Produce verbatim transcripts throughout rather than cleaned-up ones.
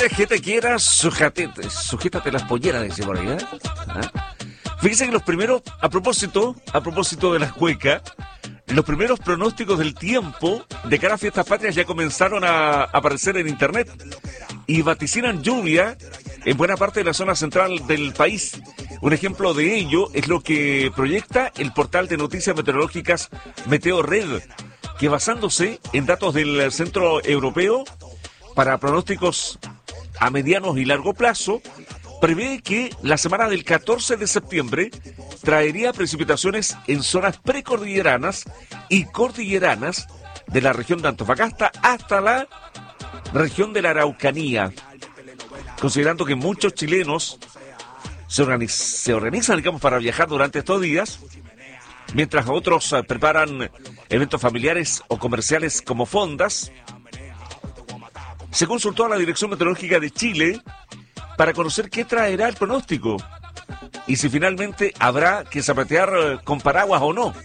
Que te quieras, sujétate, sujétate las polleras, dice por ahí, ¿eh? ¿Ah? Fíjense que los primeros, a propósito, a propósito de las cuecas, los primeros pronósticos del tiempo de cara a Fiestas Patrias ya comenzaron a aparecer en internet y vaticinan lluvia en buena parte de la zona central del país. Un ejemplo de ello es lo que proyecta el portal de noticias meteorológicas Meteorred, que basándose en datos del Centro Europeo para pronósticos a medianos y largo plazo, prevé que la semana del catorce de septiembre traería precipitaciones en zonas precordilleranas y cordilleranas de la región de Antofagasta hasta la región de la Araucanía, considerando que muchos chilenos se, organiz- se organizan, digamos, para viajar durante estos días, mientras otros eh, preparan eventos familiares o comerciales como fondas. Se consultó a la Dirección Meteorológica de Chile para conocer qué traerá el pronóstico y si finalmente habrá que zapatear eh, con paraguas o no.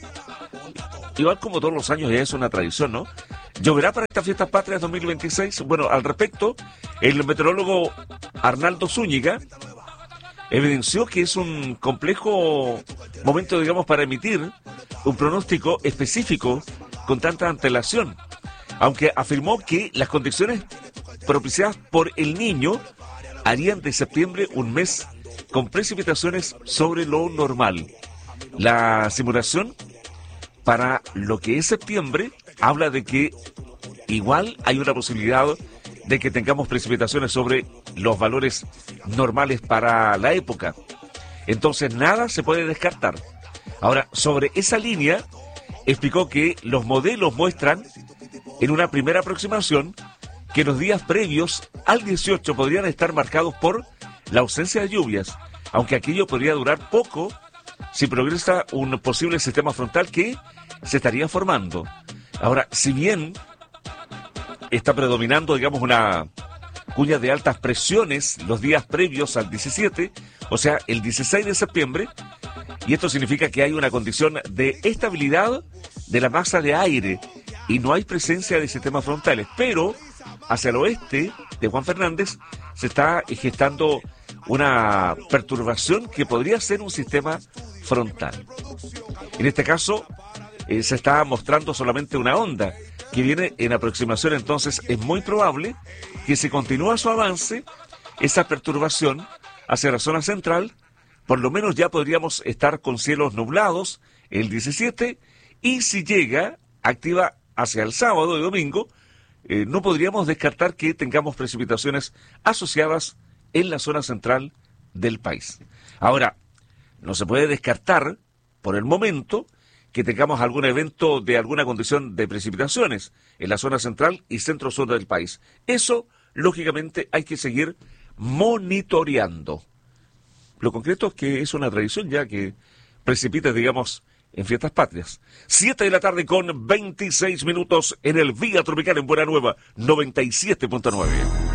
Igual como todos los años ya es una tradición, ¿no? ¿Lloverá para estas Fiestas Patrias dos mil veintiséis? Bueno, al respecto, el meteorólogo Arnaldo Zúñiga evidenció que es un complejo momento, digamos, para emitir un pronóstico específico con tanta antelación, aunque afirmó que las condiciones propiciadas por el Niño harían de septiembre un mes con precipitaciones sobre lo normal. La simulación para lo que es septiembre habla de que igual hay una posibilidad de que tengamos precipitaciones sobre los valores normales para la época. Entonces nada se puede descartar. Ahora, sobre esa línea, explicó que los modelos muestran en una primera aproximación que los días previos al dieciocho podrían estar marcados por la ausencia de lluvias, aunque aquello podría durar poco si progresa un posible sistema frontal que se estaría formando. Ahora, si bien está predominando, digamos, una cuña de altas presiones los días previos al diecisiete, o sea, el dieciséis de septiembre, y esto significa que hay una condición de estabilidad de la masa de aire y no hay presencia de sistemas frontales, pero hacia el oeste de Juan Fernández se está gestando una perturbación que podría ser un sistema frontal. En este caso, eh, se está mostrando solamente una onda que viene en aproximación, entonces es muy probable que si continúa su avance, esa perturbación hacia la zona central, por lo menos ya podríamos estar con cielos nublados el diecisiete, y si llega, activa hacia el sábado y domingo, eh, no podríamos descartar que tengamos precipitaciones asociadas en la zona central del país. Ahora, no se puede descartar, por el momento, que tengamos algún evento de alguna condición de precipitaciones en la zona central y centro-sur del país. Eso, lógicamente, hay que seguir monitoreando. Lo concreto es que es una tradición ya que precipita, digamos, en Fiestas Patrias. Siete de la tarde con veintiséis minutos en el Vía Tropical en Buena Nueva, noventa y siete punto nueve.